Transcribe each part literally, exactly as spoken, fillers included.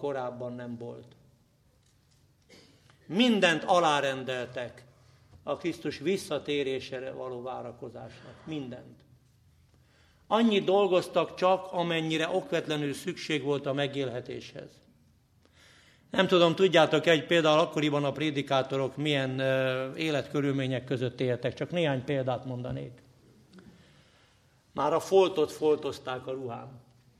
korábban nem volt. Mindent alárendeltek a Krisztus visszatérésére való várakozásnak. Mindent. Annyit dolgoztak csak, amennyire okvetlenül szükség volt a megélhetéshez. Nem tudom, tudjátok egy például akkoriban a prédikátorok milyen uh, életkörülmények között éltek, csak néhány példát mondanék. Már a foltot foltozták a ruhán.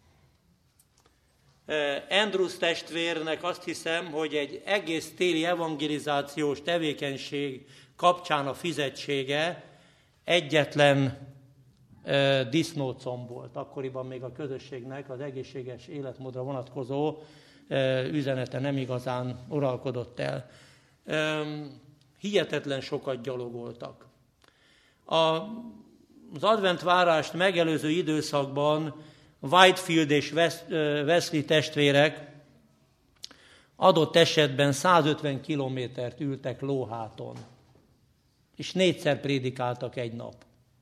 Andrews testvérnek azt hiszem, hogy egy egész téli evangelizációs tevékenység kapcsán a fizetsége egyetlen e, disznócomb volt. Akkoriban még a közösségnek az egészséges életmódra vonatkozó e, üzenete nem igazán uralkodott el. E, hihetetlen sokat gyalogoltak. A, az adventvárást megelőző időszakban Whitefield és Wesley testvérek adott esetben százötven kilométert ültek lóháton, és négyszer prédikáltak egy nap.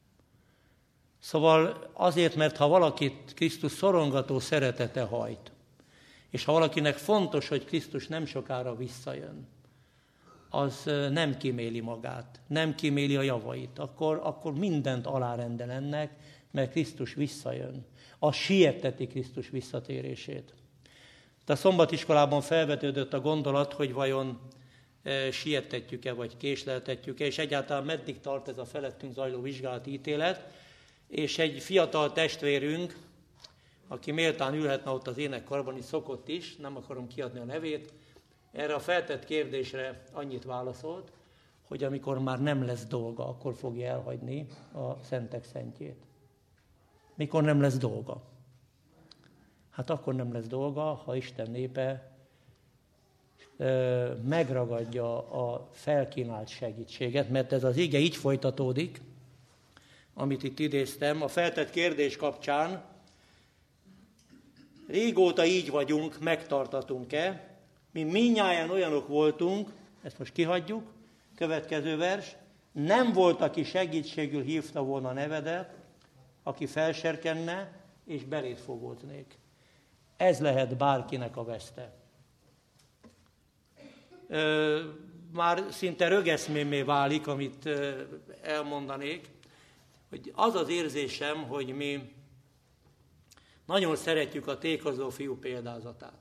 Szóval azért, mert ha valakit Krisztus szorongató szeretete hajt, és ha valakinek fontos, hogy Krisztus nem sokára visszajön, az nem kíméli magát, nem kíméli a javait, akkor, akkor mindent alárendel ennek, mert Krisztus visszajön. Az sieteti Krisztus visszatérését. De a szombatiskolában felvetődött a gondolat, hogy vajon e, sietetjük-e, vagy késleltetjük-e, és egyáltalán meddig tart ez a felettünk zajló vizsgálati ítélet, és egy fiatal testvérünk, aki méltán ülhetne ott az énekkarban, is szokott is, nem akarom kiadni a nevét, erre a feltett kérdésre annyit válaszolt, hogy amikor már nem lesz dolga, akkor fogja elhagyni a szentek szentjét. Mikor nem lesz dolga? Hát akkor nem lesz dolga, ha Isten népe ö, megragadja a felkínált segítséget, mert ez az ige így folytatódik, amit itt idéztem, a feltett kérdés kapcsán. Régóta így vagyunk, megtartatunk-e? Mi mindnyájan olyanok voltunk, ezt most kihagyjuk, következő vers, nem volt, aki segítségül hívta volna nevedet, aki felserkenne, és beléd fogóznék. Ez lehet bárkinek a veszte. Ö, már szinte rögeszmémé válik, amit ö, elmondanék, hogy az az érzésem, hogy mi nagyon szeretjük a tékozó fiú példázatát.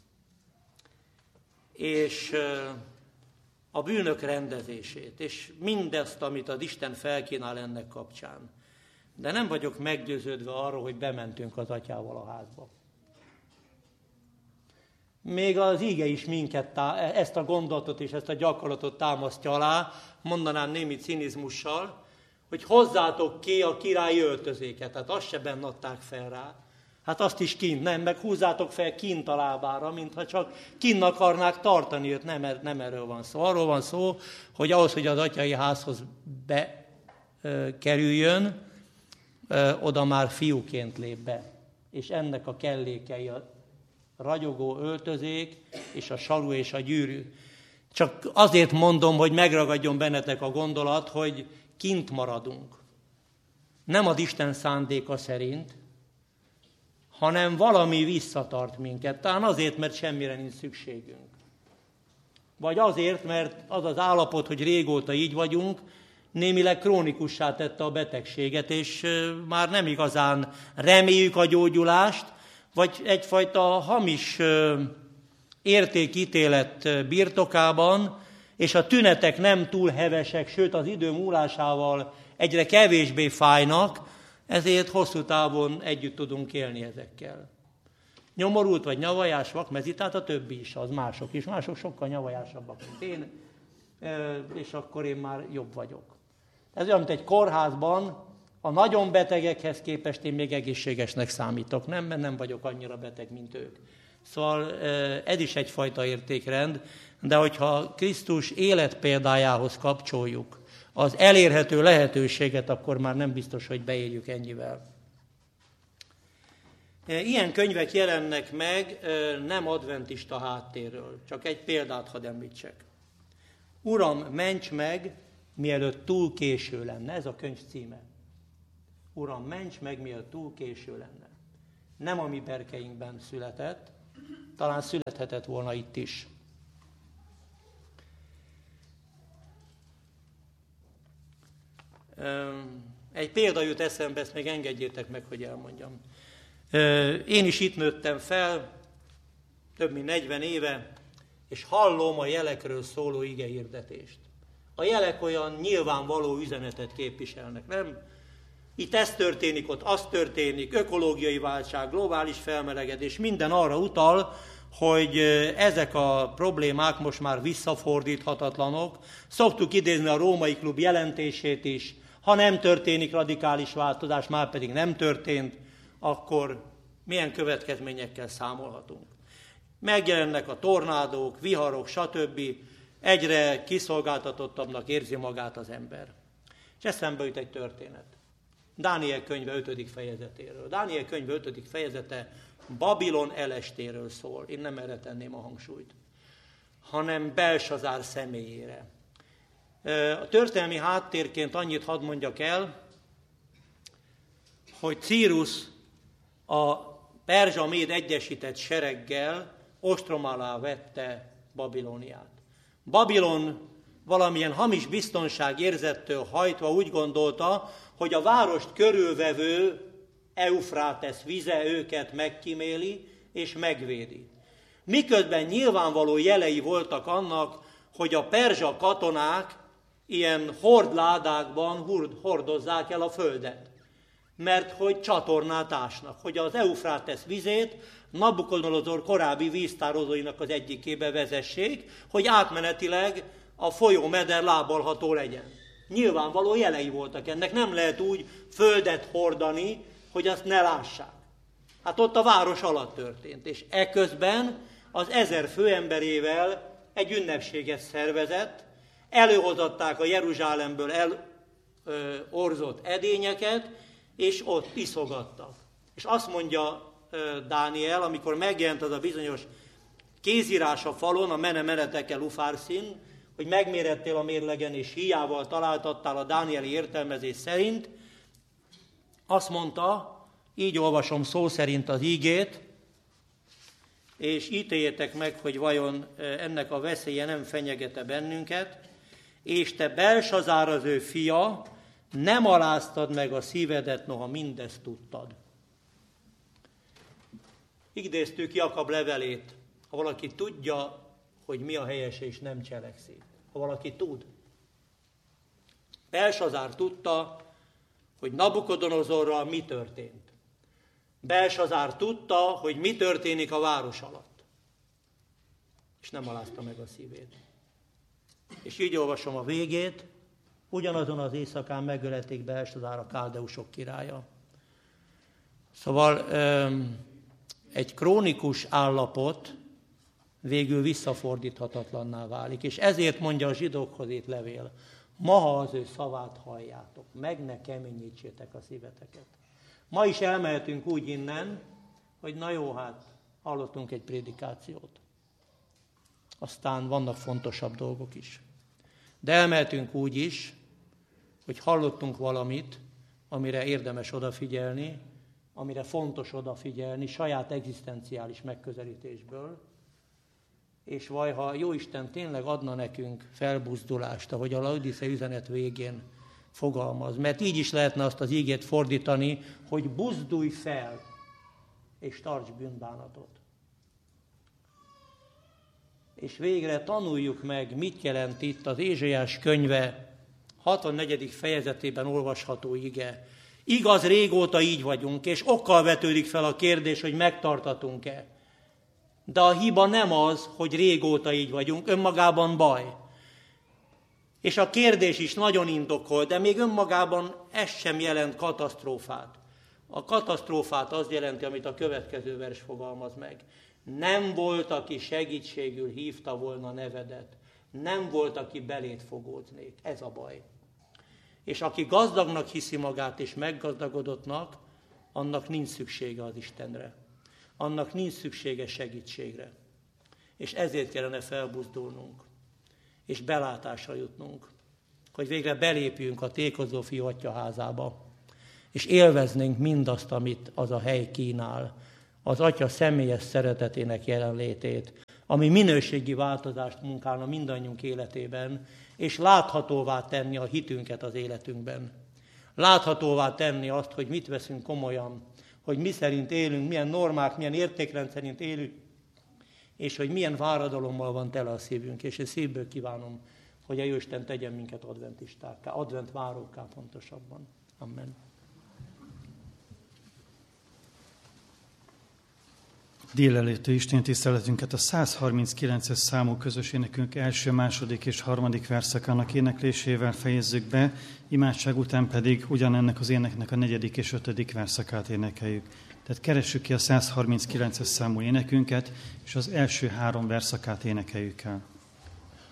És ö, a bűnök rendezését, és mindezt, amit az Isten felkínál ennek kapcsán. De nem vagyok meggyőződve arról, hogy bementünk az atyával a házba. Még az íge is minket, tá- ezt a gondolatot és ezt a gyakorlatot támasztja alá, mondanám némi cinizmussal, hogy hozzátok ki a királyi öltözéket. Hát azt se benne adták fel rá. Hát azt is kint, nem, meg húzzátok fel kint a lábára, mintha csak kint akarnák tartani őt. Nem, nem erről van szó. Arról van szó, hogy ahhoz, hogy az atyai házhoz bekerüljön, oda már fiúként lép be. És ennek a kellékei a ragyogó öltözék, és a saru és a gyűrű. Csak azért mondom, hogy megragadjon bennetek a gondolat, hogy kint maradunk. Nem az Isten szándéka szerint, hanem valami visszatart minket. Talán azért, mert semmire nincs szükségünk. Vagy azért, mert az az állapot, hogy régóta így vagyunk, némileg krónikussá tette a betegséget, és már nem igazán reméljük a gyógyulást, vagy egyfajta hamis értékítélet birtokában, és a tünetek nem túl hevesek, sőt az idő múlásával egyre kevésbé fájnak, ezért hosszú távon együtt tudunk élni ezekkel. Nyomorult vagy nyavajás vakmezi, tehát a többi is, az mások is. Mások sokkal nyavajásabbak, mint én, és akkor én már jobb vagyok. Ez olyan, mint egy kórházban, a nagyon betegekhez képest én még egészségesnek számítok, nem, mert nem vagyok annyira beteg, mint ők. Szóval ez is egyfajta értékrend, de hogyha Krisztus életpéldájához kapcsoljuk az elérhető lehetőséget, akkor már nem biztos, hogy beérjük ennyivel. Ilyen könyvek jelennek meg nem adventista háttérről, csak egy példát hadd említsek. Uram, ments meg, mielőtt túl késő lenne. Ez a könyv címe. Uram, ments meg, mielőtt túl késő lenne. Nem a mi berkeinkben született, talán születhetett volna itt is. Egy példa jut eszembe, ezt még engedjétek meg, hogy elmondjam. Én is itt nőttem fel, több mint negyven éve, és hallom a jelekről szóló igehirdetést. A jelek olyan nyilvánvaló üzenetet képviselnek, nem? Itt ez történik, ott az történik, ökológiai válság, globális felmelegedés, minden arra utal, hogy ezek a problémák most már visszafordíthatatlanok. Szoktuk idézni a Római Klub jelentését is, ha nem történik radikális változás, már pedig nem történt, akkor milyen következményekkel számolhatunk. Megjelennek a tornádók, viharok, stb. Egyre kiszolgáltatottabbnak érzi magát az ember. És eszembe jut egy történet. Dániel könyve ötödik fejezetéről. Dániel könyve ötödik fejezete Babilon elestéről szól. Én nem erre tenném a hangsúlyt, hanem Belsazár személyére. A történelmi háttérként annyit hadd mondjak el, hogy Círus a perzsa-méd egyesített sereggel ostrom alá vette Babilóniát. Babilon valamilyen hamis biztonságérzettől hajtva úgy gondolta, hogy a várost körülvevő Eufrátesz vize őket megkíméli és megvédi. Miközben nyilvánvaló jelei voltak annak, hogy a perzsa katonák ilyen hordládákban hordozzák el a földet, mert hogy csatornát ásnak, hogy az Eufrátesz vizét Nabukodonozor korábbi víztározóinak az egyikébe vezessék, hogy átmenetileg a folyó meder lábalható legyen. Nyilvánvaló jelei voltak ennek, nem lehet úgy földet hordani, hogy azt ne lássák. Hát ott a város alatt történt, és eközben az ezer főemberével egy ünnepséget szervezett, előhozatták a Jeruzsálemből elorzott edényeket, és ott iszogattak. És azt mondja Dániel, amikor megjelent az a bizonyos kézírás a falon, a mene menetekel ufárszín, hogy megmérettél a mérlegen, és híjával találtattál a dánieli értelmezés szerint, azt mondta, így olvasom szó szerint az ígét, és ítéljétek meg, hogy vajon ennek a veszélye nem fenyegete bennünket, és te Belsazár az ő fia, nem aláztad meg a szívedet, noha mindezt tudtad. Idéztük Jakab levelét, ha valaki tudja, hogy mi a helyes és nem cselekszik. Ha valaki tud. Belsazár tudta, hogy Nabukodonozorral mi történt. Belsazár tudta, hogy mi történik a város alatt. És nem alázta meg a szívét. És így olvasom a végét, ugyanazon az éjszakán megölették Belsazár a káldeusok királya. Szóval egy krónikus állapot végül visszafordíthatatlanná válik. És ezért mondja a zsidókhoz itt levél, ma, ha az ő szavát halljátok, meg ne keményítsétek a szíveteket. Ma is elmehetünk úgy innen, hogy na jó, hát hallottunk egy prédikációt. Aztán vannak fontosabb dolgok is. De elmehetünk úgy is, hogy hallottunk valamit, amire érdemes odafigyelni, amire fontos odafigyelni saját egzisztenciális megközelítésből, és vaj, ha Jóisten tényleg adna nekünk felbuzdulást, ahogy a Laodice üzenet végén fogalmaz, mert így is lehetne azt az ígét fordítani, hogy buzdulj fel, és tarts bűnbánatot. És végre tanuljuk meg, mit jelent itt az Ézsaiás könyve hatvannegyedik fejezetében olvasható ige. Igaz, régóta így vagyunk, és okkal vetődik fel a kérdés, hogy megtartatunk-e. De a hiba nem az, hogy régóta így vagyunk, önmagában baj. És a kérdés is nagyon indokol, de még önmagában ez sem jelent katasztrófát. A katasztrófát az jelenti, amit a következő vers fogalmaz meg. Nem volt, aki segítségül hívta volna nevedet. Nem volt, aki belét fogódznék. Ez a baj. És aki gazdagnak hiszi magát és meggazdagodottnak, annak nincs szüksége az Istenre. Annak nincs szüksége segítségre. És ezért kellene felbuzdulnunk, és belátásra jutnunk, hogy végre belépjünk a tékozó fiú atyaházába, és élveznénk mindazt, amit az a hely kínál. az Atya személyes szeretetének jelenlétét, ami minőségi változást munkálna mindannyiunk életében, és láthatóvá tenni a hitünket az életünkben. Láthatóvá tenni azt, hogy mit veszünk komolyan, hogy mi szerint élünk, milyen normák, milyen értékrend szerint élünk, és hogy milyen váradalommal van tele a szívünk. És én szívből kívánom, hogy a Jóisten tegyen minket adventistákká, adventvárókká pontosabban. Amen. Délelőtti Isten tiszteletünket a száz harminckilences számú közös énekünk első, második és harmadik verszakának éneklésével fejezzük be, imádság után pedig ugyanennek az éneknek a negyedik és ötödik verszakát énekeljük. Tehát keressük ki a száz harminckilences számú énekünket, és az első három verszakát énekeljük el.